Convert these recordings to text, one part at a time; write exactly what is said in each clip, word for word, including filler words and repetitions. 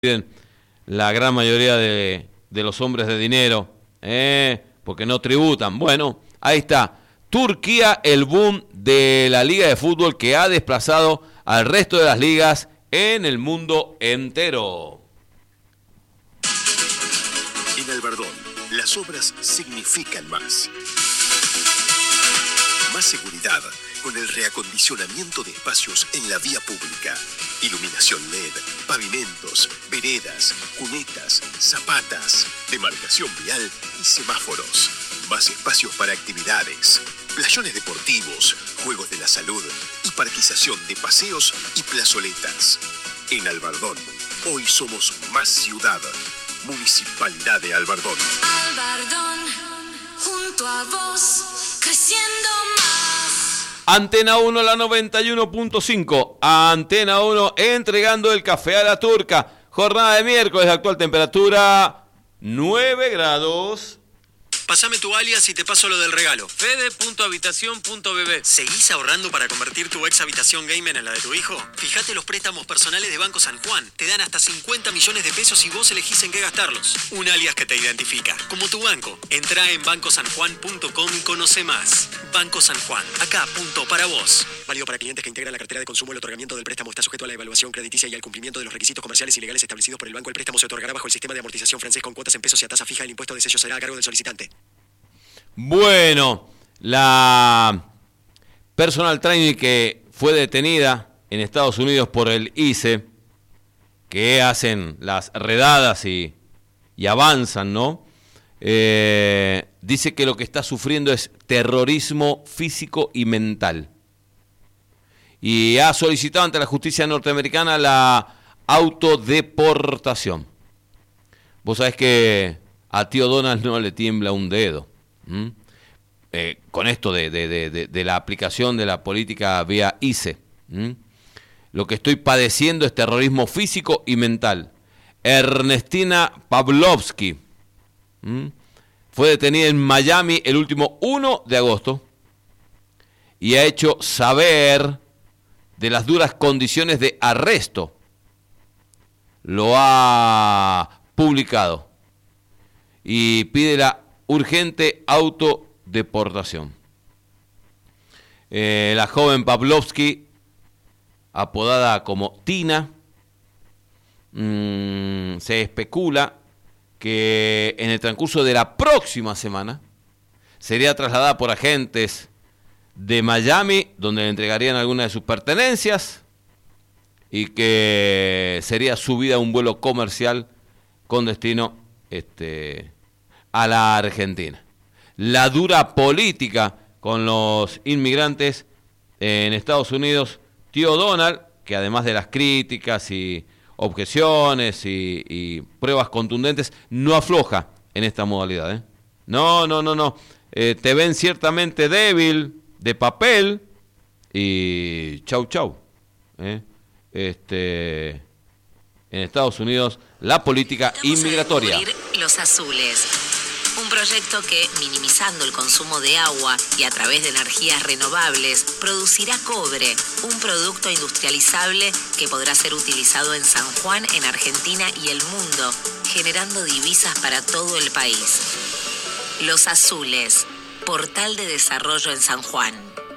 la gran mayoría de, de los hombres de dinero, eh, porque no tributan. Bueno, ahí está. Turquía, el boom de la liga de fútbol que ha desplazado al resto de las ligas en el mundo entero. En Albardón, las obras significan más. Más seguridad con el reacondicionamiento de espacios en la vía pública. Iluminación L E D, pavimentos, veredas, cunetas, zapatas, demarcación vial y semáforos. Más espacios para actividades, playones deportivos, juegos de la salud y parquización de paseos y plazoletas. En Albardón, hoy somos más ciudad. Municipalidad de Albardón. Albardón, junto a vos, creciendo más. Antena uno, la noventa y uno punto cinco. Antena uno entregando el café a la turca. Jornada de miércoles, actual temperatura nueve grados. Pásame tu alias y te paso lo del regalo. Fede punto habitación punto b b. ¿Seguís ahorrando para convertir tu ex habitación gamer en la de tu hijo? Fíjate los préstamos personales de Banco San Juan. Te dan hasta cincuenta millones de pesos y vos elegís en qué gastarlos. Un alias que te identifica, como tu banco. Entrá en banco san juan punto com y conoce más. Banco San Juan, acá, punto para vos. Válido para clientes que integran la cartera de consumo. El otorgamiento del préstamo está sujeto a la evaluación crediticia y al cumplimiento de los requisitos comerciales y legales establecidos por el banco. El préstamo se otorgará bajo el sistema de amortización francés con cuotas en pesos y a tasa fija. El impuesto de sello será a cargo del solicitante. Bueno, la personal trainer que fue detenida en Estados Unidos por el I C E, que hacen las redadas y, y avanzan, ¿no? Eh, dice que lo que está sufriendo es terrorismo físico y mental. Y ha solicitado ante la justicia norteamericana la autodeportación. Vos sabés que a tío Donald no le tiembla un dedo. ¿Mm? Eh, con esto de, de, de, de la aplicación de la política vía I C E. ¿Mm? Lo que estoy padeciendo es terrorismo físico y mental. Ernestina Pavlovsky ¿Mm? fue detenida en Miami el último uno de agosto y ha hecho saber de las duras condiciones de arresto. Lo ha publicado y pide la urgente autodeportación. Eh, la joven Pavlovsky, apodada como Tina, mmm, se especula que en el transcurso de la próxima semana sería trasladada por agentes de Miami, donde le entregarían algunas de sus pertenencias y que sería subida a un vuelo comercial con destino este, a la Argentina. La dura política con los inmigrantes en Estados Unidos, tío Donald, que además de las críticas y objeciones y, y pruebas contundentes, no afloja en esta modalidad. ¿eh? No, no, no, no. Eh, te ven ciertamente débil, de papel, y chau, chau. ¿eh? Este, en Estados Unidos, la política Vamos inmigratoria. A descubrir Los Azules, un proyecto que, minimizando el consumo de agua y a través de energías renovables, producirá cobre, un producto industrializable que podrá ser utilizado en San Juan, en Argentina y el mundo, generando divisas para todo el país. Los Azules, portal de desarrollo en San Juan.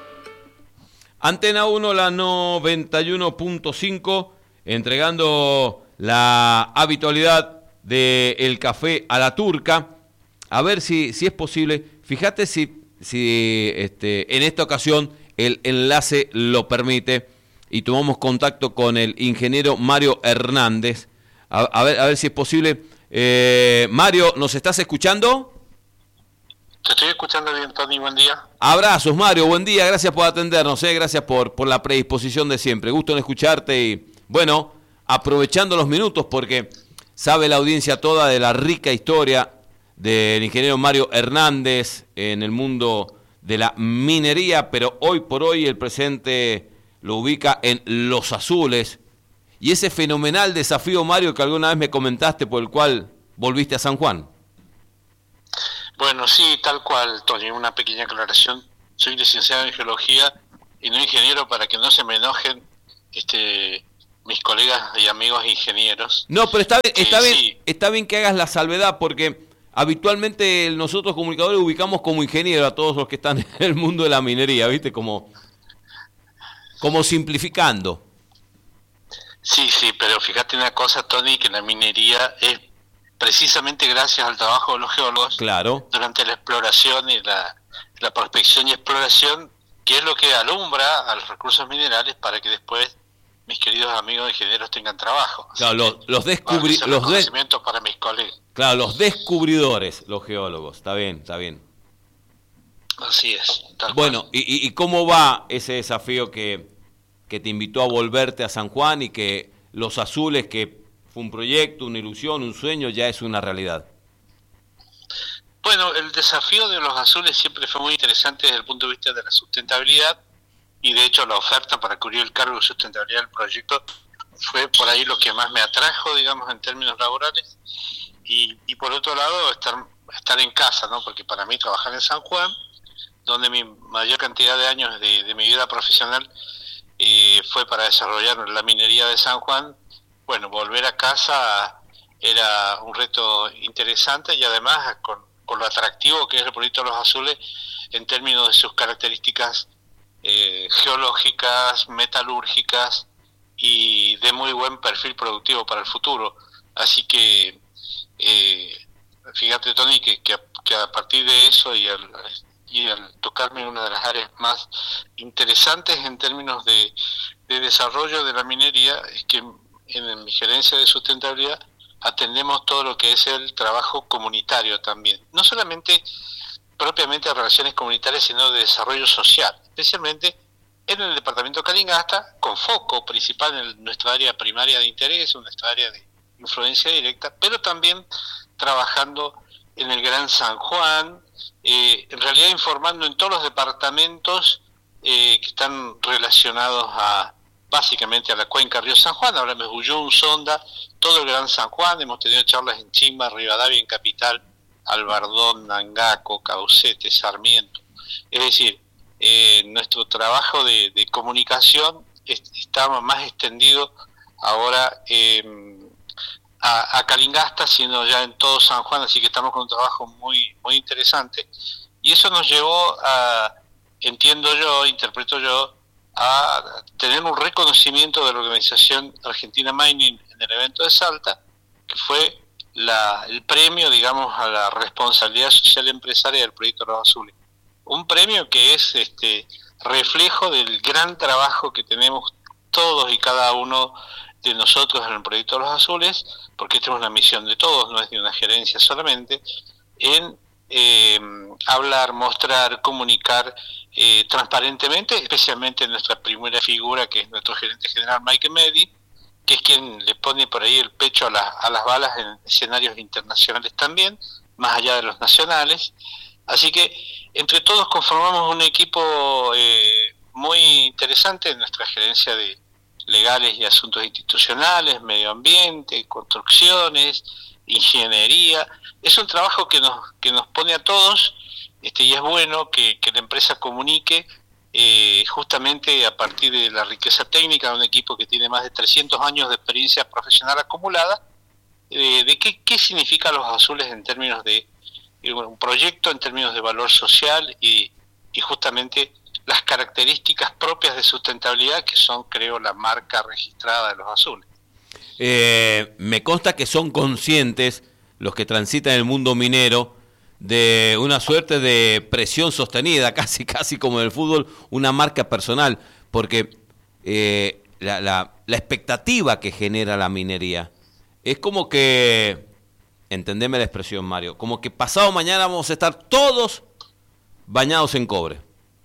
Antena uno, la noventa y uno punto cinco, entregando la habitualidad del café a la turca. A ver si, si es posible. Fíjate si, si este, en esta ocasión el enlace lo permite y tomamos contacto con el ingeniero Mario Hernández. A, a, ver, a ver si es posible. Eh, Mario, ¿nos estás escuchando? Te estoy escuchando bien, Tony, buen día. Abrazos, Mario, buen día, gracias por atendernos, eh, gracias por, por la predisposición de siempre. Gusto en escucharte y, bueno, aprovechando los minutos porque sabe la audiencia toda de la rica historia del ingeniero Mario Hernández en el mundo de la minería, pero hoy por hoy el presente lo ubica en Los Azules. Y ese fenomenal desafío, Mario, que alguna vez me comentaste por el cual volviste a San Juan. Bueno, sí, tal cual, Tony, una pequeña aclaración. Soy licenciado en geología y no ingeniero, para que no se me enojen este mis colegas y amigos ingenieros. No, pero está bien, está eh, bien, sí. está bien que hagas la salvedad, porque habitualmente nosotros comunicadores ubicamos como ingeniero a todos los que están en el mundo de la minería, ¿viste? Como, como simplificando. Sí, sí, pero fíjate una cosa, Tony, que la minería es precisamente gracias al trabajo de los geólogos, Claro. durante la exploración y la, la prospección y exploración, que es lo que alumbra a los recursos minerales para que después mis queridos amigos ingenieros tengan trabajo. Así Claro, los, los, descubri que, los, de reconocimientos para mis colegas. claro, los descubridores, los geólogos. Está bien, está bien. Así es. Tal Bueno, cual. y, y, ¿y cómo va ese desafío que, que te invitó a volverte a San Juan y que Los Azules, que fue un proyecto, una ilusión, un sueño, ya es una realidad? Bueno, el desafío de Los Azules siempre fue muy interesante desde el punto de vista de la sustentabilidad, y de hecho la oferta para cubrir el cargo de sustentabilidad del proyecto fue por ahí lo que más me atrajo, digamos, en términos laborales, y, y por otro lado estar estar en casa, ¿no? Porque para mí trabajar en San Juan, donde mi mayor cantidad de años de, de mi vida profesional eh, fue para desarrollar la minería de San Juan, bueno, volver a casa era un reto interesante, y además con, con lo atractivo que es el proyecto de Los Azules en términos de sus características eh, geológicas, metalúrgicas y de muy buen perfil productivo para el futuro. Así que eh, fíjate, Tony, que, que, a, que a partir de eso y al, y al tocarme una de las áreas más interesantes en términos de, de desarrollo de la minería, es que en mi gerencia de sustentabilidad atendemos todo lo que es el trabajo comunitario también, no solamente propiamente de relaciones comunitarias, sino de desarrollo social, especialmente en el departamento de Calingasta, con foco principal en nuestra área primaria de interés, en nuestra área de influencia directa, pero también trabajando en el Gran San Juan, eh, en realidad informando en todos los departamentos eh, que están relacionados a básicamente a la cuenca Río San Juan. Hablamos de Uyún, Sonda, todo el Gran San Juan. Hemos tenido charlas en Chimba, Rivadavia, en Capital, Albardón, Nangaco, Caucete, Sarmiento. Es decir, eh, nuestro trabajo de, de comunicación es, está más extendido ahora eh, a, a Calingasta, sino ya en todo San Juan, así que estamos con un trabajo muy, muy interesante. Y eso nos llevó a, entiendo yo, interpreto yo, a tener un reconocimiento de la organización Argentina Mining en el evento de Salta, que fue la, el premio, digamos, a la responsabilidad social empresaria del proyecto Los Azules. Un premio que es este reflejo del gran trabajo que tenemos todos y cada uno de nosotros en el proyecto Los Azules, porque esta es una misión de todos, no es de una gerencia solamente, en eh, hablar, mostrar, comunicar eh, transparentemente, especialmente en nuestra primera figura, que es nuestro gerente general Mike Medi, que es quien le pone por ahí el pecho a, la, a las balas en escenarios internacionales también, más allá de los nacionales. Así que entre todos conformamos un equipo eh, muy interesante en nuestra gerencia de legales y asuntos institucionales, medio ambiente, construcciones, ingeniería. Es un trabajo que nos que nos pone a todos, este y es bueno que, que la empresa comunique eh, justamente a partir de la riqueza técnica de un equipo que tiene más de trescientos años de experiencia profesional acumulada, eh, de qué, qué significa Los Azules en términos de eh, un proyecto, en términos de valor social y, y justamente las características propias de sustentabilidad que son, creo, la marca registrada de Los Azules. Eh, me consta que son conscientes los que transitan el mundo minero de una suerte de presión sostenida, casi casi como en el fútbol, una marca personal, porque eh, la, la, la expectativa que genera la minería es como que, entendeme la expresión, Mario, como que pasado mañana vamos a estar todos bañados en cobre.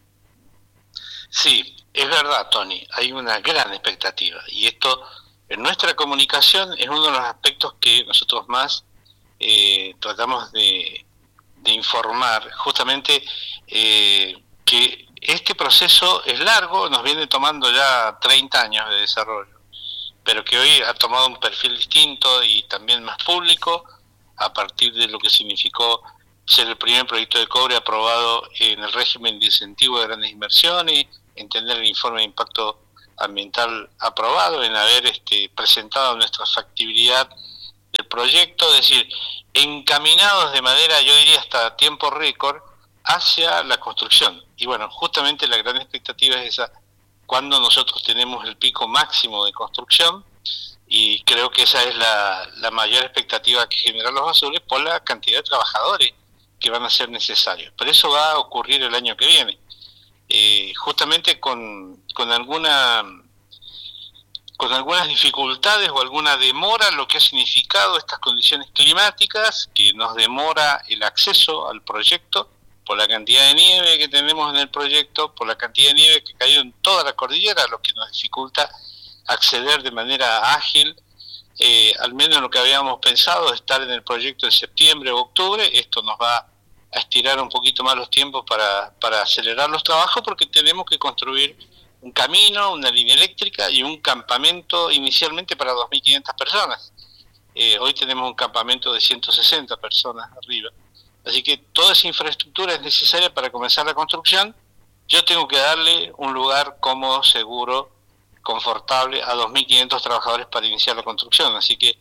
Sí, es verdad, Tony, hay una gran expectativa, y esto en nuestra comunicación es uno de los aspectos que nosotros más eh, tratamos de, de informar, justamente eh, que este proceso es largo, nos viene tomando ya treinta años de desarrollo, pero que hoy ha tomado un perfil distinto y también más público, a partir de lo que significó ser el primer proyecto de cobre aprobado en el régimen de incentivo de grandes inversiones, entender el informe de impacto ambiental aprobado, en haber este, presentado nuestra factibilidad del proyecto, es decir, encaminados de manera, yo diría hasta tiempo récord, hacia la construcción. Y bueno, justamente la gran expectativa es esa, cuando nosotros tenemos el pico máximo de construcción, y creo que esa es la, la mayor expectativa que generan los azules por la cantidad de trabajadores que van a ser necesarios. Pero eso va a ocurrir el año que viene, eh, justamente con, con alguna con algunas dificultades o alguna demora, lo que ha significado estas condiciones climáticas, que nos demora el acceso al proyecto, por la cantidad de nieve que tenemos en el proyecto, por la cantidad de nieve que cayó en toda la cordillera, lo que nos dificulta acceder de manera ágil, eh, al menos lo que habíamos pensado, estar en el proyecto en septiembre o octubre. Esto nos va a estirar un poquito más los tiempos para, para acelerar los trabajos, porque tenemos que construir un camino, una línea eléctrica y un campamento inicialmente para dos mil quinientas personas. Eh, hoy tenemos un campamento de ciento sesenta personas arriba. Así que toda esa infraestructura es necesaria para comenzar la construcción. Yo tengo que darle un lugar cómodo, seguro, confortable a dos mil quinientos trabajadores para iniciar la construcción. Así que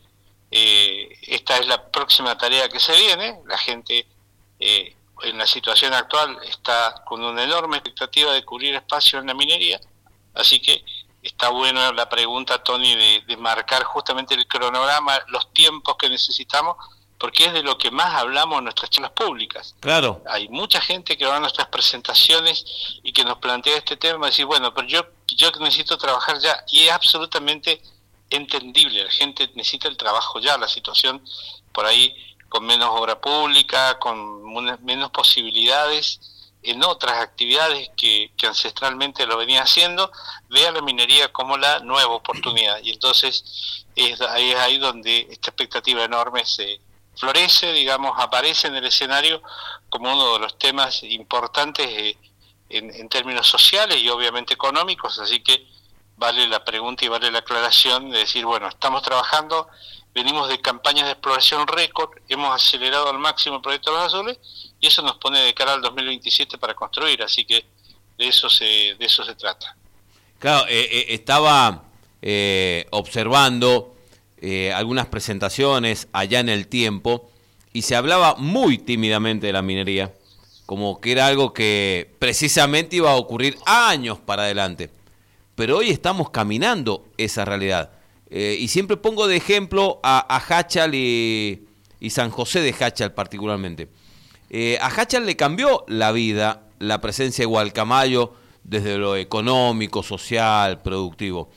eh, esta es la próxima tarea que se viene. La gente eh, en la situación actual está con una enorme expectativa de cubrir espacio en la minería. Así que está buena la pregunta, Tony, de, de marcar justamente el cronograma, los tiempos que necesitamos, porque es de lo que más hablamos en nuestras charlas públicas. Claro. Hay mucha gente que va a nuestras presentaciones y que nos plantea este tema, decir, bueno, pero yo, yo necesito trabajar ya, y es absolutamente entendible. La gente necesita el trabajo ya, la situación por ahí con menos obra pública, con menos posibilidades en otras actividades que, que ancestralmente lo venía haciendo, ve a la minería como la nueva oportunidad. Y entonces es ahí, es ahí donde esta expectativa enorme se florece, digamos, aparece en el escenario como uno de los temas importantes eh, en, en términos sociales y obviamente económicos. Así que vale la pregunta y vale la aclaración de decir, bueno, estamos trabajando, venimos de campañas de exploración récord, hemos acelerado al máximo el proyecto de los azules, y eso nos pone de cara al dos mil veintisiete para construir. Así que de eso se, de eso se trata. Claro, eh, eh, estaba eh, observando Eh, algunas presentaciones allá en el tiempo, y se hablaba muy tímidamente de la minería, como que era algo que precisamente iba a ocurrir años para adelante. Pero hoy estamos caminando esa realidad. Eh, y siempre pongo de ejemplo a, a Jáchal y, y San José de Jáchal particularmente. Eh, a Jáchal le cambió la vida la presencia de Gualcamayo desde lo económico, social, productivo.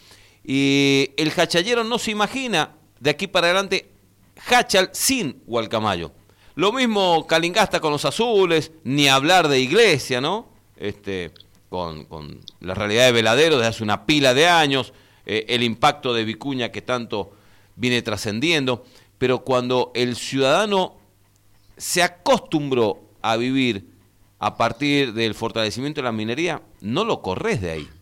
Y el jachallero no se imagina de aquí para adelante Jáchal sin Gualcamayo. Lo mismo Calingasta con los azules, ni hablar de Iglesia, ¿no? Este, con, con la realidad de Veladero desde hace una pila de años, eh, el impacto de Vicuña que tanto viene trascendiendo. Pero cuando el ciudadano se acostumbró a vivir a partir del fortalecimiento de la minería, no lo corres de ahí.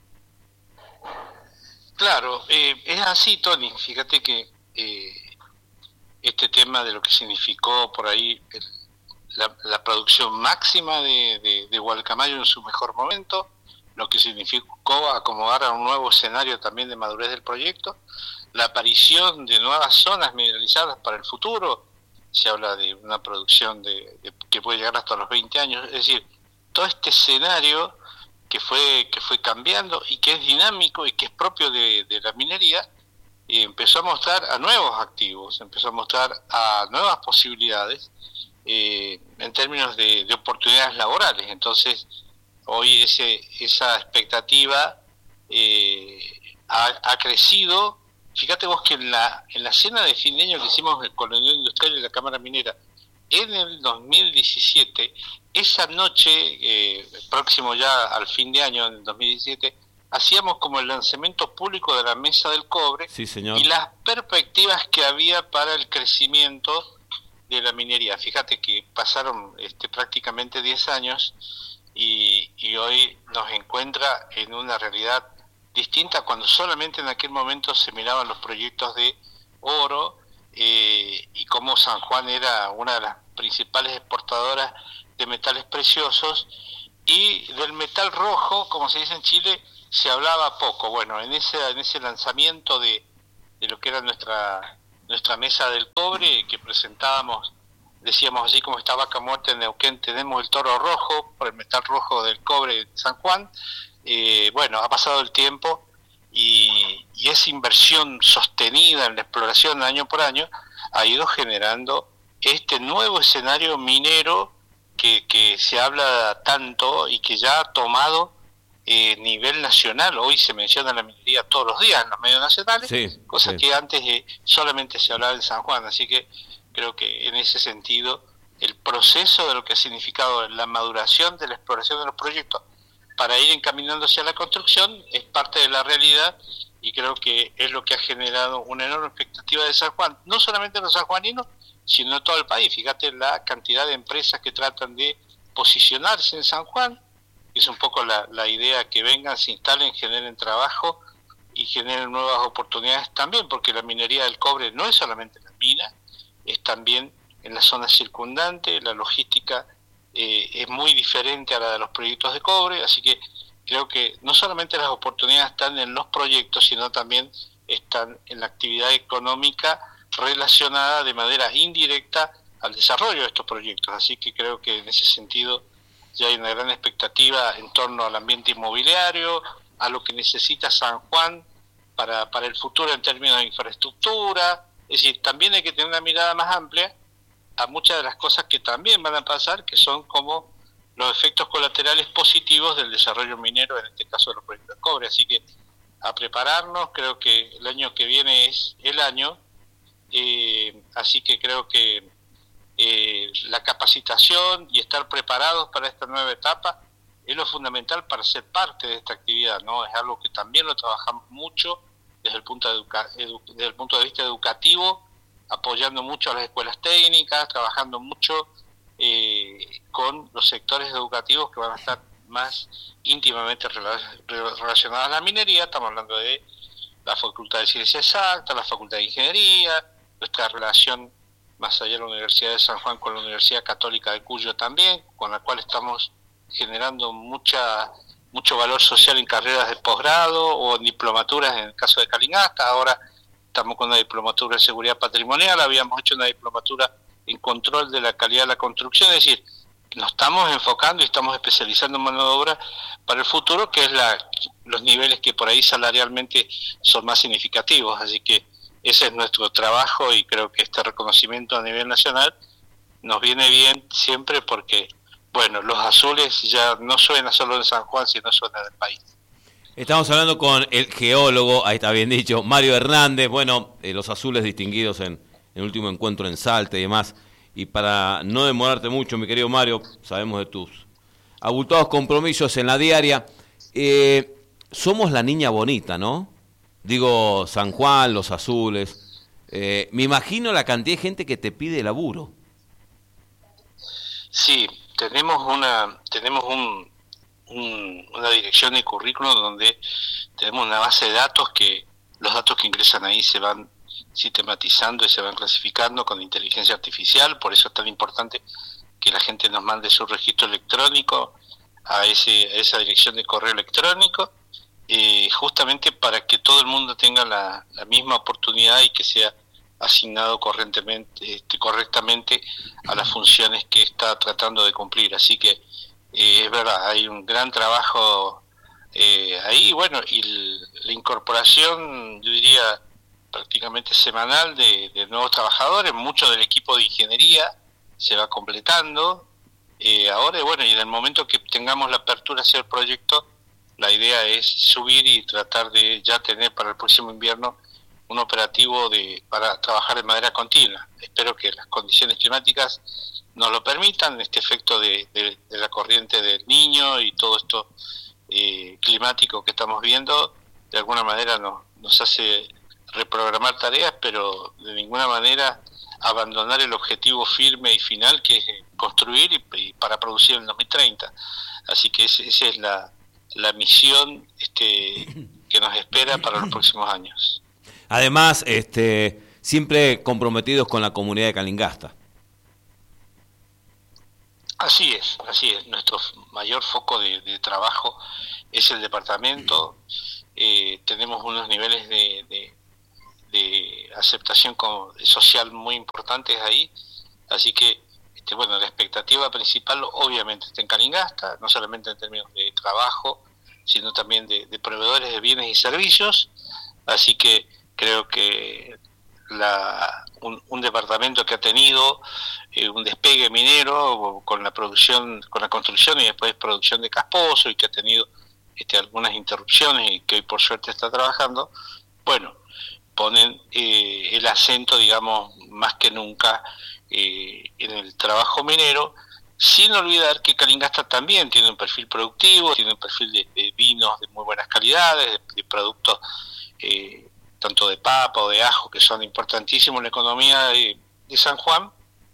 Claro, eh, es así, Tony. Fíjate que eh, este tema de lo que significó por ahí el, la, la producción máxima de, de, de Gualcamayo en su mejor momento, lo que significó acomodar a un nuevo escenario también de madurez del proyecto, la aparición de nuevas zonas mineralizadas para el futuro. Se habla de una producción de, de que puede llegar hasta los veinte años, es decir, todo este escenario que fue que fue cambiando y que es dinámico y que es propio de, de la minería, y empezó a mostrar a nuevos activos, empezó a mostrar a nuevas posibilidades eh, en términos de, de oportunidades laborales. Entonces, hoy ese esa expectativa eh, ha, ha crecido. Fíjate vos que en la en la cena de fin de año que hicimos con la Unión Industrial y la Cámara Minera en el dos mil diecisiete, esa noche, eh, próximo ya al fin de año, en el dos mil diecisiete, hacíamos como el lanzamiento público de la Mesa del Cobre. Sí, señor. Y las perspectivas que había para el crecimiento de la minería. Fíjate que pasaron este, prácticamente diez años y, y hoy nos encuentra en una realidad distinta, cuando solamente en aquel momento se miraban los proyectos de oro, eh, y como San Juan era una de las principales exportadoras de metales preciosos, y del metal rojo, como se dice en Chile, se hablaba poco. Bueno, en ese en ese lanzamiento de, de lo que era nuestra nuestra mesa del cobre que presentábamos, decíamos así como esta vaca muerta en Neuquén, tenemos el toro rojo por el metal rojo del cobre de San Juan. Eh, bueno, ha pasado el tiempo y, y esa inversión sostenida en la exploración año por año ha ido generando este nuevo escenario minero que, que se habla tanto y que ya ha tomado eh, nivel nacional. Hoy se menciona la minería todos los días en los medios nacionales, sí, cosa sí. que antes eh, solamente se hablaba en San Juan, así que creo que en ese sentido el proceso de lo que ha significado la maduración de la exploración de los proyectos para ir encaminándose a la construcción es parte de la realidad y creo que es lo que ha generado una enorme expectativa de San Juan, no solamente los sanjuaninos, sino en todo el país. Fíjate la cantidad de empresas que tratan de posicionarse en San Juan, es un poco la, la idea, que vengan, se instalen, generen trabajo y generen nuevas oportunidades también, porque la minería del cobre no es solamente la mina, es también en la zona circundante, la logística eh, es muy diferente a la de los proyectos de cobre, así que creo que no solamente las oportunidades están en los proyectos, sino también están en la actividad económica relacionada de manera indirecta al desarrollo de estos proyectos, así que creo que en ese sentido ya hay una gran expectativa en torno al ambiente inmobiliario, a lo que necesita San Juan para, para el futuro en términos de infraestructura. Es decir, también hay que tener una mirada más amplia a muchas de las cosas que también van a pasar, que son como los efectos colaterales positivos del desarrollo minero, en este caso de los proyectos de cobre. Así que a prepararnos, creo que el año que viene es el año, eh, así que creo que eh, la capacitación y estar preparados para esta nueva etapa es lo fundamental para ser parte de esta actividad, ¿no? Es algo que también lo trabajamos mucho desde el punto de, educa- edu- desde el punto de vista educativo, apoyando mucho a las escuelas técnicas, trabajando mucho eh, con los sectores educativos que van a estar más íntimamente rela- relacionados a la minería. Estamos hablando de la Facultad de Ciencias Exactas, la Facultad de Ingeniería, nuestra relación más allá de la Universidad de San Juan con la Universidad Católica de Cuyo también, con la cual estamos generando mucha mucho valor social en carreras de posgrado o en diplomaturas en el caso de Calingasta. Ahora estamos con una diplomatura en seguridad patrimonial, habíamos hecho una diplomatura en control de la calidad de la construcción, es decir, nos estamos enfocando y estamos especializando en mano de obra para el futuro, que es la los niveles que por ahí salarialmente son más significativos, así que ese es nuestro trabajo y creo que este reconocimiento a nivel nacional nos viene bien siempre porque, bueno, los azules ya no suenan solo en San Juan, sino suenan en el país. Estamos hablando con el geólogo, ahí está bien dicho, Mario Hernández, bueno, eh, los azules distinguidos en el último encuentro en Salta y demás. Y para no demorarte mucho, mi querido Mario, sabemos de tus abultados compromisos en la diaria, eh, somos la niña bonita, ¿no? Digo, San Juan, los azules. Eh, me imagino la cantidad de gente que te pide laburo. Sí, tenemos una tenemos un, un, una dirección de currículum donde tenemos una base de datos que los datos que ingresan ahí se van sistematizando y se van clasificando con inteligencia artificial. Por eso es tan importante que la gente nos mande su registro electrónico a, ese, a esa dirección de correo electrónico, eh, justamente para que todo el mundo tenga la, la misma oportunidad y que sea asignado correctamente, este, correctamente a las funciones que está tratando de cumplir. Así que eh, es verdad, hay un gran trabajo eh, ahí, bueno, y l- la incorporación, yo diría, prácticamente semanal de, de nuevos trabajadores, mucho del equipo de ingeniería se va completando eh, ahora, y bueno, y en el momento que tengamos la apertura hacia el proyecto, la idea es subir y tratar de ya tener para el próximo invierno un operativo de para trabajar de manera continua. Espero que las condiciones climáticas nos lo permitan, este efecto de, de, de la corriente del Niño y todo esto eh, climático que estamos viendo, de alguna manera nos, nos hace reprogramar tareas, pero de ninguna manera abandonar el objetivo firme y final, que es construir y, y para producir en dos mil treinta. Así que ese, esa es la, la misión este, que nos espera para los próximos años. Además, este, siempre comprometidos con la comunidad de Calingasta. Así es, así es. Nuestro mayor foco de, de trabajo es el departamento. Eh, tenemos unos niveles de, de, de aceptación con, social muy importantes ahí, así que este, bueno, la expectativa principal obviamente está en Calingasta, no solamente en términos de trabajo, sino también de, de proveedores de bienes y servicios, así que creo que la, un, un departamento que ha tenido eh, un despegue minero con la producción, con la construcción y después producción de Casposo, y que ha tenido este, algunas interrupciones y que hoy por suerte está trabajando, bueno, ponen eh, el acento, digamos, más que nunca eh, en el trabajo minero, sin olvidar que Calingasta también tiene un perfil productivo, tiene un perfil de, de vinos de muy buenas calidades, de, de productos eh, tanto de papa o de ajo, que son importantísimos en la economía de, de San Juan,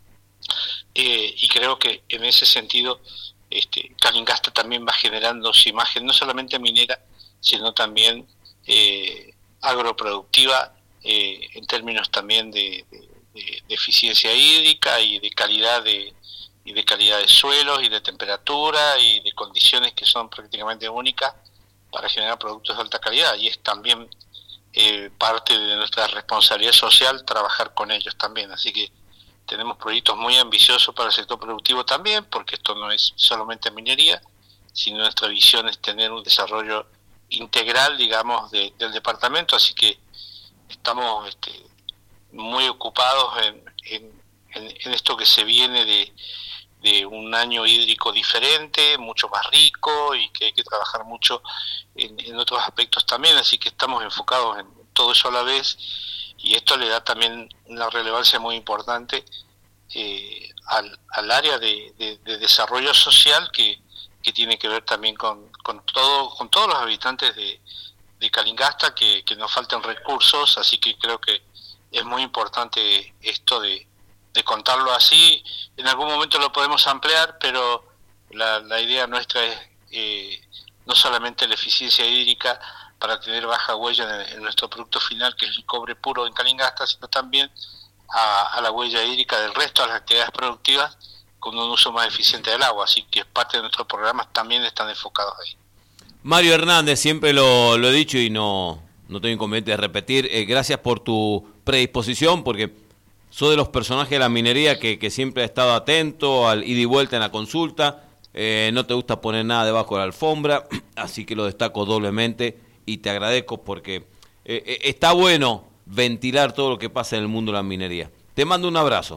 eh, y creo que en ese sentido este, Calingasta también va generando su imagen, no solamente minera, sino también eh, agroproductiva, eh, en términos también de, de, de, de eficiencia hídrica y de calidad de y de calidad de suelos y de temperatura y de condiciones que son prácticamente únicas para generar productos de alta calidad, y es también eh, parte de nuestra responsabilidad social trabajar con ellos también, así que tenemos proyectos muy ambiciosos para el sector productivo también, porque esto no es solamente minería, sino nuestra visión es tener un desarrollo integral, digamos, de, del departamento, así que estamos este, muy ocupados en, en, en, en esto que se viene de de un año hídrico diferente, mucho más rico, y que hay que trabajar mucho en, en otros aspectos también, así que estamos enfocados en todo eso a la vez, y esto le da también una relevancia muy importante eh, al, al área de, de, de desarrollo social que, que tiene que ver también con, con, todo, con todos los habitantes de, de Calingasta, que, que nos faltan recursos, así que creo que es muy importante esto de de contarlo así. En algún momento lo podemos ampliar, pero la, la idea nuestra es eh, no solamente la eficiencia hídrica para tener baja huella en, en nuestro producto final, que es el cobre puro en Calingasta, sino también a, a la huella hídrica del resto de las actividades productivas con un uso más eficiente del agua, así que parte de nuestros programas también están enfocados ahí. Mario Hernández, siempre lo, lo he dicho y no, no tengo inconveniente de repetir, eh, gracias por tu predisposición, porque soy de los personajes de la minería que, que siempre ha estado atento al ida y vuelta en la consulta, eh, no te gusta poner nada debajo de la alfombra, así que lo destaco doblemente y te agradezco porque eh, está bueno ventilar todo lo que pasa en el mundo de la minería. Te mando un abrazo.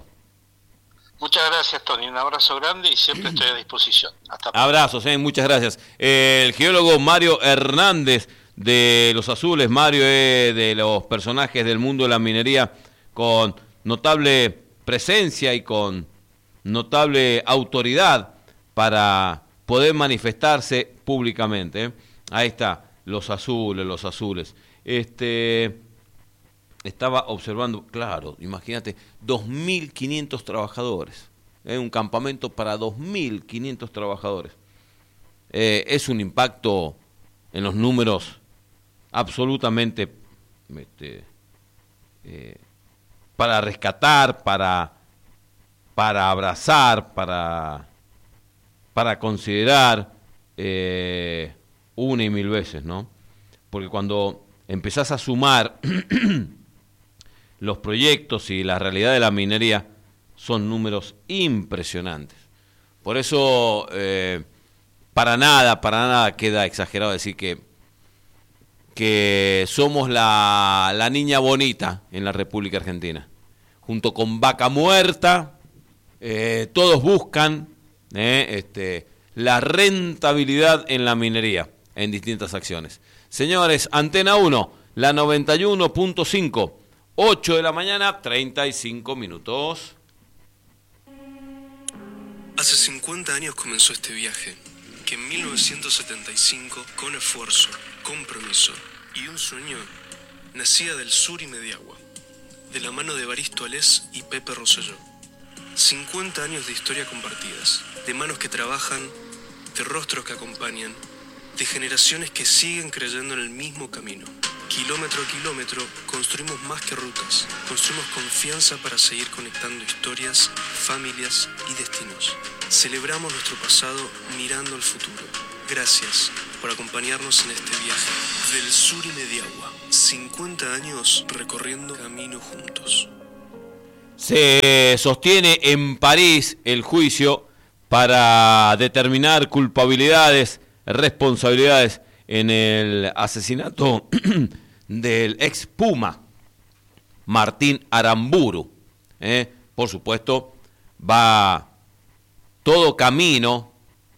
Muchas gracias, Tony, un abrazo grande y siempre estoy a disposición. Hasta pronto. Abrazos, eh, muchas gracias. Eh, el geólogo Mario Hernández de Los Azules, Mario es de los personajes del mundo de la minería con notable presencia y con notable autoridad para poder manifestarse públicamente, ¿eh? Ahí está, Los Azules, Los Azules. Este, estaba observando, claro, imagínate, dos mil quinientos trabajadores, ¿eh? Un campamento para dos mil quinientos trabajadores. Eh, es un impacto en los números absolutamente este, eh, para rescatar, para, para abrazar, para, para considerar eh, una y mil veces, ¿no? Porque cuando empezás a sumar los proyectos y la realidad de la minería, son números impresionantes. Por eso, eh, para nada, para nada queda exagerado decir que, que somos la, la niña bonita en la República Argentina. Junto con Vaca Muerta, eh, todos buscan eh, este, la rentabilidad en la minería, en distintas acciones. Señores, Antena uno, la noventa y uno punto cinco, ocho de la mañana, treinta y cinco minutos. Hace cincuenta años comenzó este viaje, que en mil novecientos setenta y cinco, con esfuerzo, compromiso y un sueño, nacía del sur y Mediagua, de la mano de Evaristo Alés y Pepe Rosselló. cincuenta años de historia compartidas, de manos que trabajan, de rostros que acompañan, de generaciones que siguen creyendo en el mismo camino. Kilómetro a kilómetro, construimos más que rutas. Construimos confianza para seguir conectando historias, familias y destinos. Celebramos nuestro pasado mirando al futuro. Gracias por acompañarnos en este viaje. Del Sur y Mediagua, cincuenta años recorriendo camino juntos. Se sostiene en París el juicio para determinar culpabilidades, responsabilidades en el asesinato del ex Puma, Martín Aramburu. ¿eh? Por supuesto, va todo camino,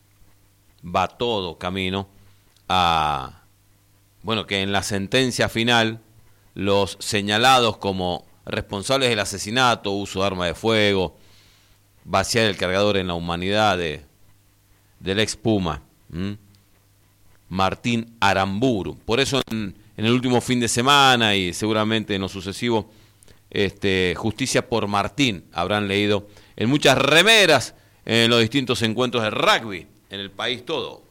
va todo camino a, bueno, que en la sentencia final los señalados como responsables del asesinato, uso de arma de fuego, vaciar el cargador en la humanidad de, del ex Puma, ¿m? Martín Aramburu. Por eso en, en el último fin de semana y seguramente en lo sucesivo, este, Justicia por Martín habrán leído en muchas remeras en los distintos encuentros de rugby en el país todo.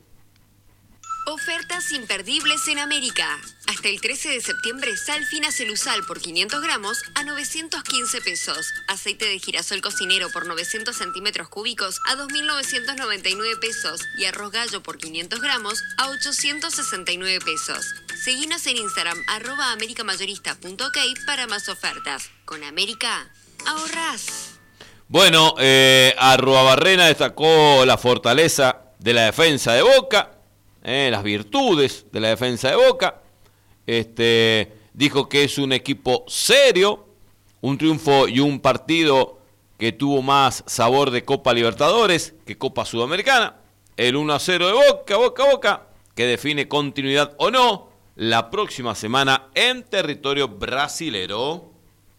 Ofertas imperdibles en América. Hasta el trece de septiembre, sal fina Celusal por quinientos gramos a novecientos quince pesos. Aceite de girasol cocinero por novecientos centímetros cúbicos a dos mil novecientos noventa y nueve pesos. Y arroz gallo por quinientos gramos a ochocientos sesenta y nueve pesos. Seguinos en Instagram, arroba americamayorista punto ok para más ofertas. Con América, ahorrás. Bueno, eh, Arruabarrena destacó la fortaleza de la defensa de Boca. Eh, las virtudes de la defensa de Boca, este, dijo que es un equipo serio, un triunfo y un partido que tuvo más sabor de Copa Libertadores que Copa Sudamericana, el uno a cero de Boca, Boca, Boca, que define continuidad o no la próxima semana en territorio brasilero.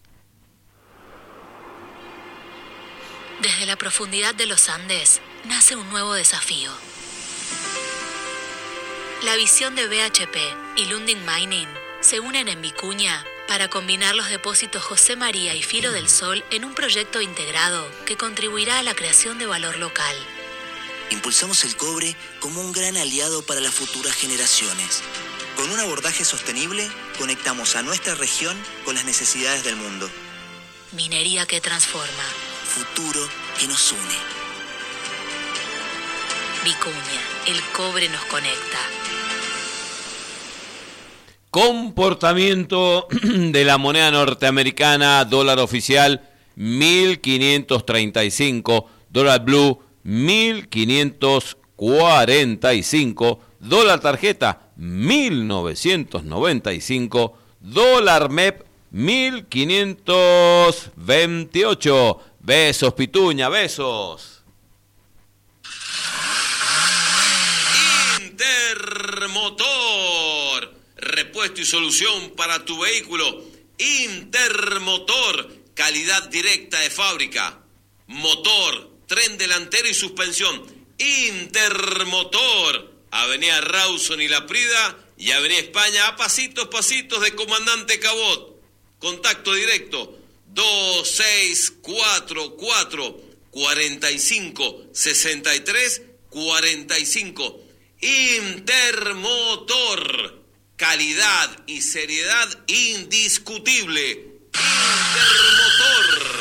Desde la profundidad de los Andes nace un nuevo desafío. La visión de B H P y Lundin Mining se unen en Vicuña para combinar los depósitos José María y Filo del Sol en un proyecto integrado que contribuirá a la creación de valor local. Impulsamos el cobre como un gran aliado para las futuras generaciones. Con un abordaje sostenible, conectamos a nuestra región con las necesidades del mundo. Minería que transforma. Futuro que nos une. Vicuña, el cobre nos conecta. Comportamiento de la moneda norteamericana, dólar oficial mil quinientos treinta y cinco, dólar blue mil quinientos cuarenta y cinco, dólar tarjeta mil novecientos noventa y cinco, dólar M E P mil quinientos veintiocho. Besos, Pituña, besos. Intermotor, repuesto y solución para tu vehículo. Intermotor, calidad directa de fábrica. Motor, tren delantero y suspensión. Intermotor, Avenida Rawson y La Prida y Avenida España a pasitos, pasitos de Comandante Cabot. Contacto directo dos seis cuatro cuatro, cuatro cinco, seis tres cuatro cinco. Intermotor, calidad y seriedad indiscutible. Intermotor.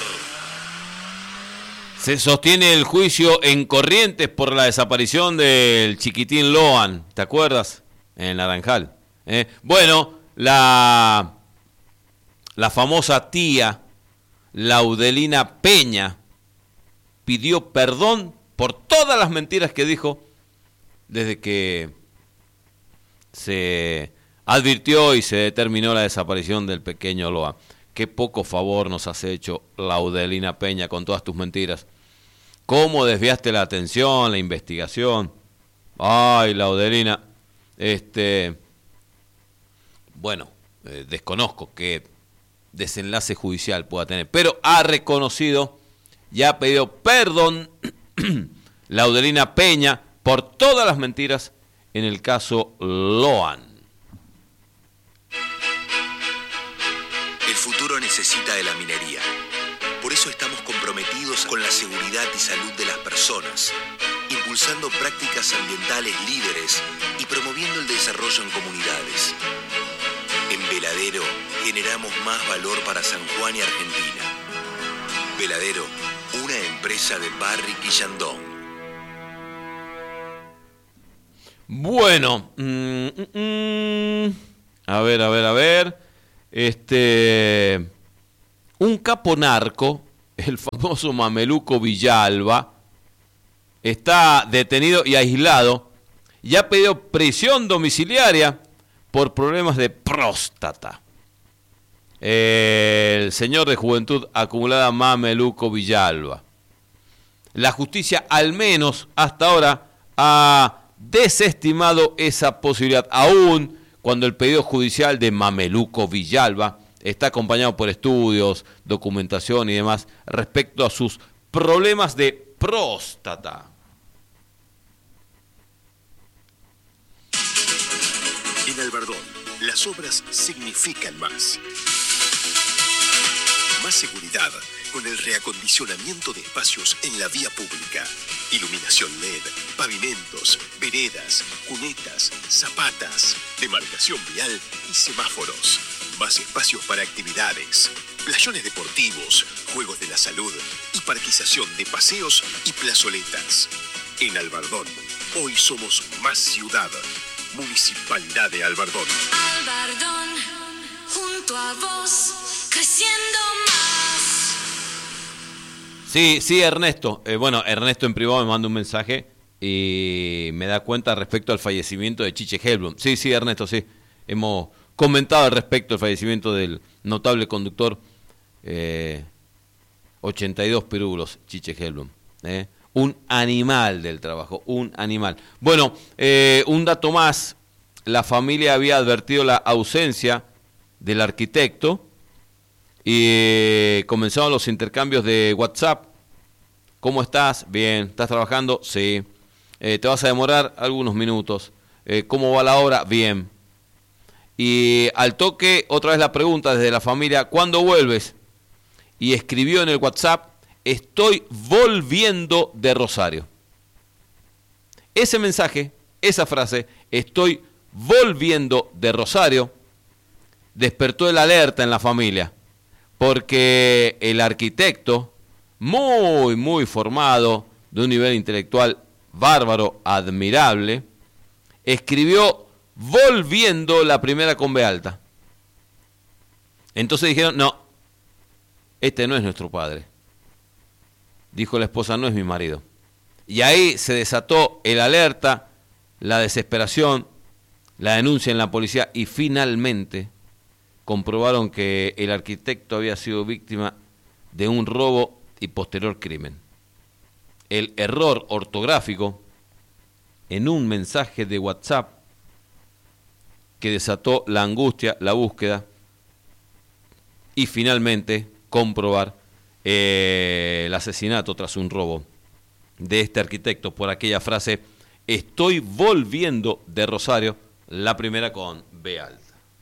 Se sostiene el juicio en Corrientes por la desaparición del chiquitín Loan, ¿te acuerdas? En Naranjal. ¿Eh? Bueno, la, la famosa tía Laudelina Peña pidió perdón por todas las mentiras que dijo desde que se advirtió y se determinó la desaparición del pequeño Loa. Qué poco favor nos has hecho, Laudelina Peña, con todas tus mentiras. ¿Cómo desviaste la atención, la investigación? Ay, Laudelina, este, bueno, eh, desconozco qué desenlace judicial pueda tener, pero ha reconocido y ha pedido perdón Laudelina Peña por todas las mentiras en el caso Loan. El futuro necesita de la minería. Por eso estamos comprometidos con la seguridad y salud de las personas, impulsando prácticas ambientales líderes y promoviendo el desarrollo en comunidades. En En Veladero generamos más valor para San Juan y Argentina. Veladero, una empresa de Barry Quillandón. Bueno, mm, mm, a ver, a ver, a ver. Este, un capo narco, el famoso mameluco Villalba, está detenido y aislado y ha pedido prisión domiciliaria por problemas de próstata. El señor de Juventud Acumulada Mameluco Villalba. La justicia, al menos hasta ahora, ha desestimado esa posibilidad, aún cuando el pedido judicial de Mameluco Villalba está acompañado por estudios, documentación y demás respecto a sus problemas de próstata. En Albardón, las obras significan más. Más seguridad con el reacondicionamiento de espacios en la vía pública. Iluminación L E D, pavimentos, veredas, cunetas, zapatas, demarcación vial y semáforos. Más espacios para actividades, playones deportivos, juegos de la salud y parquización de paseos y plazoletas. En Albardón, hoy somos más ciudad. Municipalidad de Albardón. Albardón, junto a vos, creciendo más. Sí, sí, Ernesto. Eh, bueno, Ernesto en privado me manda un mensaje y me da cuenta respecto al fallecimiento de Chiche Helblum. Sí, sí, Ernesto, sí. Hemos comentado al respecto del fallecimiento del notable conductor eh, ochenta y dos pirulos, Chiche Helblum. Eh. Un animal del trabajo, un animal. Bueno, eh, un dato más. La familia había advertido la ausencia del arquitecto y eh, comenzaron los intercambios de WhatsApp. ¿Cómo estás? Bien. ¿Estás trabajando? Sí. Eh, ¿Te vas a demorar? Algunos minutos. Eh, ¿Cómo va la obra? Bien. Y al toque, otra vez la pregunta desde la familia, ¿cuándo vuelves? Y escribió en el WhatsApp, estoy volviendo de Rosario. Ese mensaje, esa frase, estoy volviendo de Rosario, despertó el alerta en la familia, porque el arquitecto, muy, muy formado, de un nivel intelectual bárbaro, admirable, escribió volviendo la primera con B alta. Entonces dijeron, no, este no es nuestro padre. Dijo la esposa, no es mi marido. Y ahí se desató el alerta, la desesperación, la denuncia en la policía y finalmente comprobaron que el arquitecto había sido víctima de un robo y posterior crimen. El error ortográfico en un mensaje de WhatsApp que desató la angustia, la búsqueda y finalmente comprobar Eh, el asesinato tras un robo de este arquitecto por aquella frase, estoy volviendo de Rosario, la primera con B alta.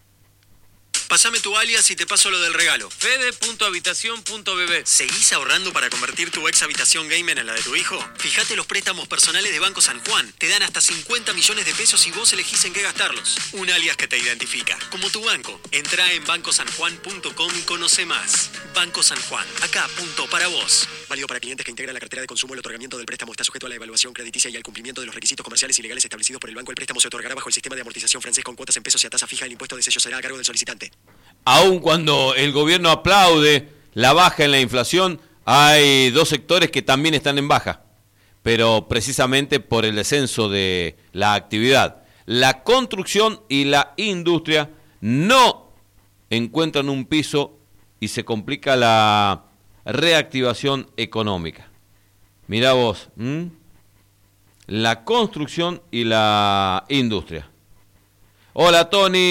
Pásame tu alias y te paso lo del regalo. Fede punto habitación punto b b. ¿Seguís ahorrando para convertir tu ex habitación gamer en la de tu hijo? Fíjate los préstamos personales de Banco San Juan. Te dan hasta cincuenta millones de pesos y vos elegís en qué gastarlos. Un alias que te identifica, como tu banco. Entrá en banco san juan punto com y conoce más. Banco San Juan, acá, punto para vos. Válido para clientes que integran la cartera de consumo. El otorgamiento del préstamo está sujeto a la evaluación crediticia y al cumplimiento de los requisitos comerciales y legales establecidos por el banco. El préstamo se otorgará bajo el sistema de amortización francés con cuotas en pesos y a tasa fija. El impuesto de sello será a cargo del solicitante. Aun cuando el gobierno aplaude la baja en la inflación, hay dos sectores que también están en baja, pero precisamente por el descenso de la actividad. La construcción y la industria no encuentran un piso y se complica la reactivación económica. Mirá vos, ¿m? La construcción y la industria. Hola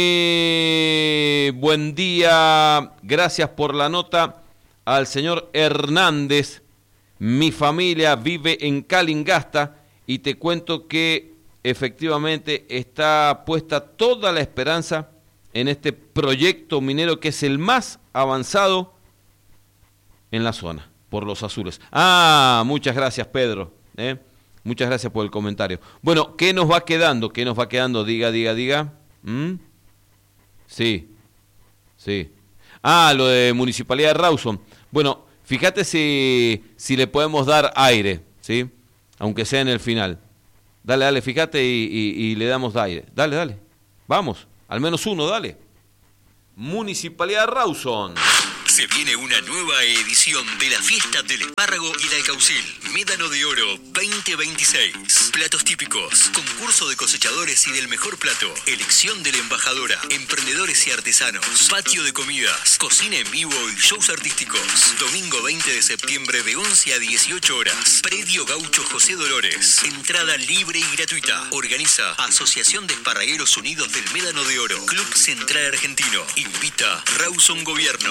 Tony, buen día, gracias por la nota. Al señor Hernández, mi familia vive en Calingasta y te cuento que efectivamente está puesta toda la esperanza en este proyecto minero que es el más avanzado en la zona, por los azules. Ah, muchas gracias Pedro, ¿eh? Muchas gracias por el comentario. Bueno, ¿qué nos va quedando? ¿Qué nos va quedando? Diga, diga, diga. ¿Mm? Sí, Sí. Ah, lo de Municipalidad de Rawson. Bueno, fíjate si, si le podemos dar aire, ¿sí? Aunque sea en el final. Dale, dale, fíjate y, y, y le damos aire. Dale, dale. Vamos, al menos uno, dale. Municipalidad de Rawson. Se viene una nueva edición de la Fiesta del Espárrago y el Alcaucil. Médano de Oro veinte veintiséis. Platos típicos, concurso de cosechadores y del mejor plato, elección de la embajadora, emprendedores y artesanos, patio de comidas, cocina en vivo y shows artísticos. Domingo veinte de septiembre de once a dieciocho horas. Predio Gaucho José Dolores. Entrada libre y gratuita. Organiza Asociación de Esparragueros Unidos del Médano de Oro. Club Central Argentino. Invita Rawson Gobierno.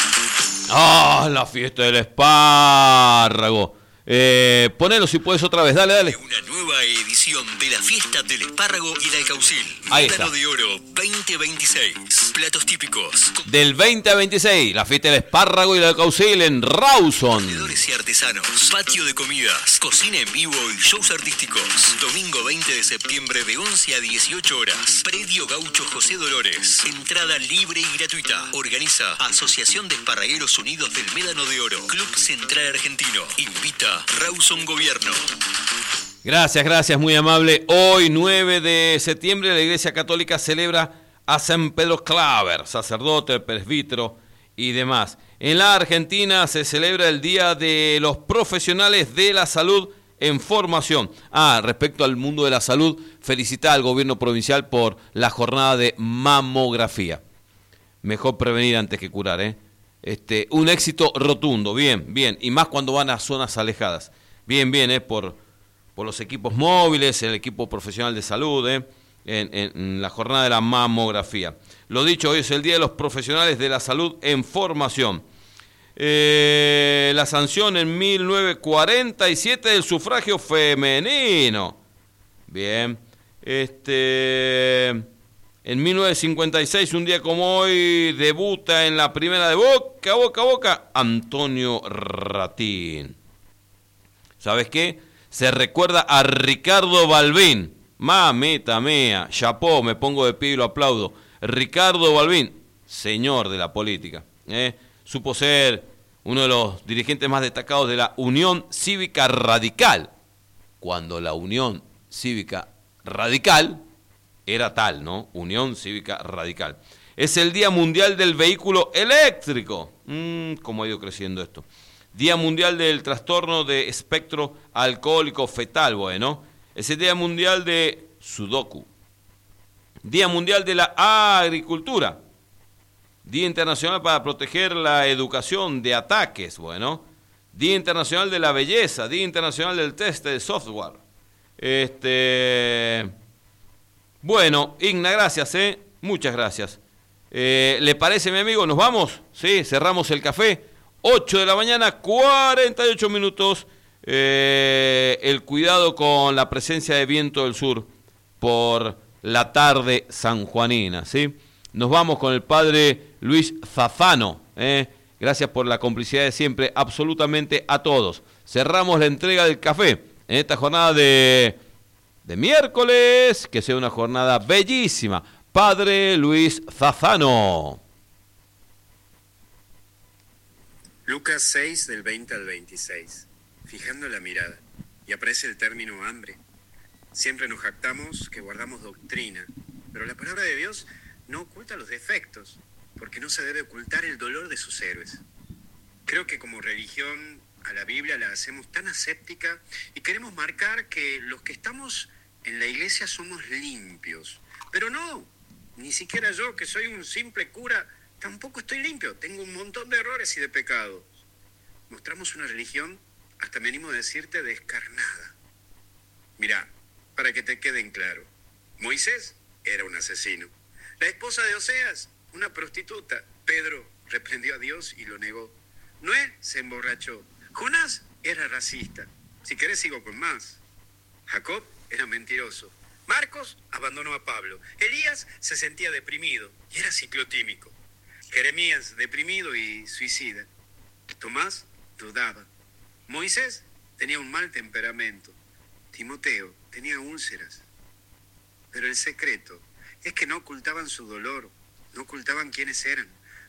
¡Ah, la fiesta del espárrago! Eh, ponelo si puedes otra vez, dale, dale. Una nueva edición de la Fiesta del Espárrago y el Alcaucil. Ahí Médano está. de Oro veinte veintiséis. Platos típicos. Del veinte a veintiséis, la fiesta del espárrago y el Alcaucil en Rawson. Emprendedores y artesanos, patio de comidas, cocina en vivo y shows artísticos. Domingo veinte de septiembre de once a dieciocho horas. Predio Gaucho José Dolores. Entrada libre y gratuita. Organiza Asociación de Esparragueros Unidos del Médano de Oro. Club Central Argentino. Invita Rawson Gobierno. Gracias, gracias, muy amable. Hoy, nueve de septiembre, la Iglesia Católica celebra a San Pedro Claver, sacerdote, presbítero y demás. En la Argentina se celebra el Día de los Profesionales de la Salud en Formación. Ah, respecto al mundo de la salud, felicita al gobierno provincial por la jornada de mamografía. Mejor prevenir antes que curar, ¿eh? Este, un éxito rotundo, bien, bien, y más cuando van a zonas alejadas. Bien, bien, ¿eh? Por, por los equipos móviles, el equipo profesional de salud, ¿eh? En, en, en la jornada de la mamografía. Lo dicho, hoy es el Día de los Profesionales de la Salud en Formación. Eh, la sanción en mil novecientos cuarenta y siete del sufragio femenino. Bien, este... En mil novecientos cincuenta y seis, un día como hoy, debuta en la primera de Boca, Boca, Boca, Antonio Ratín. ¿Sabes qué? Se recuerda a Ricardo Balbín. Mamita mía, chapó, me pongo de pie y lo aplaudo. Ricardo Balbín, señor de la política. ¿eh? Supo ser uno de los dirigentes más destacados de la Unión Cívica Radical. Cuando la Unión Cívica Radical... era tal, ¿no? Unión Cívica Radical. Es el Día Mundial del Vehículo Eléctrico. Mm, ¿Cómo ha ido creciendo esto? Día Mundial del Trastorno de Espectro Alcohólico Fetal, bueno. Es el Día Mundial de Sudoku. Día Mundial de la Agricultura. Día Internacional para proteger la educación de ataques, bueno. Día Internacional de la Belleza. Día Internacional del Test de Software. Este... Bueno, Igna, gracias, ¿eh? Muchas gracias. Eh, ¿Le parece, mi amigo? ¿Nos vamos? Sí, cerramos el café. ocho de la mañana, cuarenta y ocho minutos. Eh, el cuidado con la presencia de viento del sur por la tarde sanjuanina, ¿sí? Nos vamos con el padre Luis Zafano, ¿eh? Gracias por la complicidad de siempre, absolutamente a todos. Cerramos la entrega del café en esta jornada de... de miércoles, que sea una jornada bellísima. Padre Luis Zafano. Lucas seis, del veinte al veintiséis. Fijando la mirada, y aparece el término hambre. Siempre nos jactamos que guardamos doctrina, pero la palabra de Dios no oculta los defectos, porque no se debe ocultar el dolor de sus héroes. Creo que como religión a la Biblia la hacemos tan aséptica y queremos marcar que los que estamos en la iglesia somos limpios. Pero no, ni siquiera yo, que soy un simple cura, tampoco estoy limpio. Tengo un montón de errores y de pecados. Mostramos una religión, hasta me animo a decirte, descarnada. Mirá, para que te queden claro, Moisés era un asesino. La esposa de Oseas, una prostituta. Pedro reprendió a Dios y lo negó. Noé se emborrachó. Jonás era racista. Si querés sigo con más. Jacob era mentiroso. Marcos abandonó a Pablo. Elías se sentía deprimido y era ciclotímico. Jeremías deprimido y suicida. Tomás dudaba. Moisés tenía un mal temperamento. Timoteo tenía úlceras. Pero el secreto es que no ocultaban su dolor, no ocultaban quiénes eran.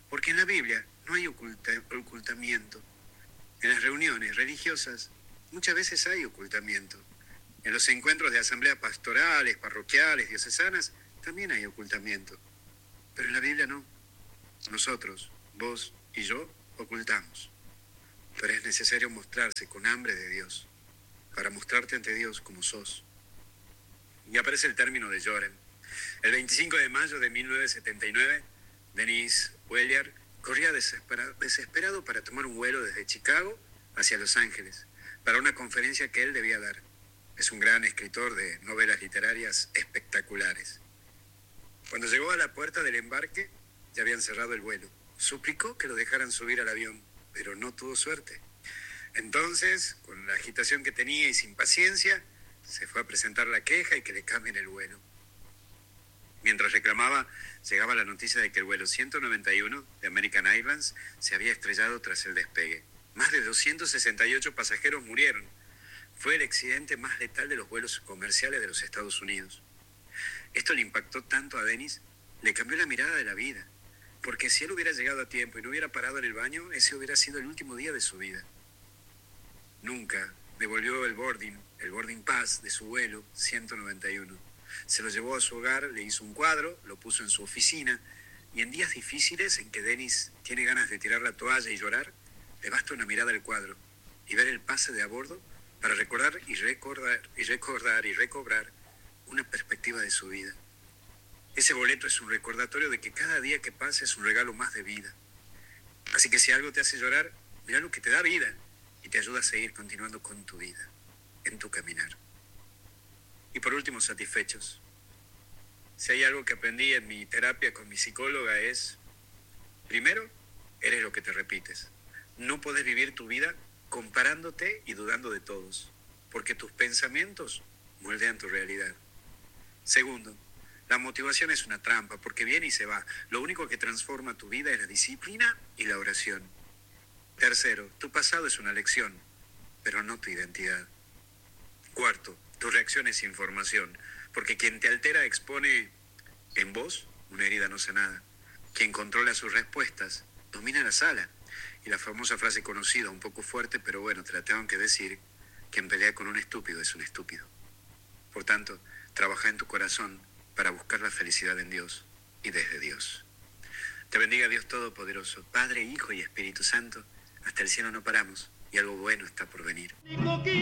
Porque en la Biblia no hay oculta, ocultamiento. En las reuniones religiosas muchas veces hay ocultamiento. En los encuentros de asambleas pastorales, parroquiales, diocesanas, también hay ocultamiento. Pero en la Biblia no. Nosotros, vos y yo, ocultamos. Pero es necesario mostrarse con hambre de Dios, para mostrarte ante Dios como sos. Y aparece el término de Lloren. El veinticinco de mayo de mil novecientos setenta y nueve, Denis Wheeler corría desesperado, desesperado para tomar un vuelo desde Chicago hacia Los Ángeles, para una conferencia que él debía dar. Es un gran escritor de novelas literarias espectaculares. Cuando llegó a la puerta del embarque, ya habían cerrado el vuelo. Suplicó que lo dejaran subir al avión, pero no tuvo suerte. Entonces, con la agitación que tenía y sin paciencia, se fue a presentar la queja y que le cambien el vuelo. Mientras reclamaba, llegaba la noticia de que el vuelo ciento noventa y uno de American Airlines se había estrellado tras el despegue. Más de doscientos sesenta y ocho pasajeros murieron. Fue el accidente más letal de los vuelos comerciales de los Estados Unidos. Esto le impactó tanto a Denis, le cambió la mirada de la vida, porque si él hubiera llegado a tiempo y no hubiera parado en el baño, ese hubiera sido el último día de su vida. Nunca devolvió el boarding, el boarding pass de su vuelo ciento noventa y uno. Se lo llevó a su hogar, le hizo un cuadro, lo puso en su oficina, y en días difíciles en que Denis tiene ganas de tirar la toalla y llorar, le basta una mirada al cuadro y ver el pase de a bordo para recordar y recordar y recordar y recobrar una perspectiva de su vida. Ese boleto es un recordatorio de que cada día que pasa es un regalo más de vida. Así que si algo te hace llorar, mira lo que te da vida y te ayuda a seguir continuando con tu vida, en tu caminar. Y por último, satisfechos. Si hay algo que aprendí en mi terapia con mi psicóloga es, primero, eres lo que te repites. No podés vivir tu vida comparándote y dudando de todos, porque tus pensamientos moldean tu realidad. Segundo, la motivación es una trampa, porque viene y se va. Lo único que transforma tu vida es la disciplina y la oración. Tercero, tu pasado es una lección, pero no tu identidad. Cuarto, tu reacción es información, porque quien te altera expone en vos una herida no sanada. Quien controla sus respuestas domina la sala. Y la famosa frase conocida, un poco fuerte, pero bueno, te la tengo que decir, quien pelea con un estúpido es un estúpido. Por tanto, trabaja en tu corazón para buscar la felicidad en Dios y desde Dios. Te bendiga Dios Todopoderoso, Padre, Hijo y Espíritu Santo. Hasta el cielo no paramos y algo bueno está por venir.